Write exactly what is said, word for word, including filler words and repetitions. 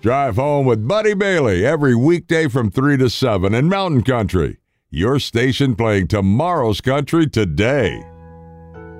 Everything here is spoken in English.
Drive home with Buddy Bailey every weekday from three to seven in Mountain Country. Your station playing tomorrow's country today.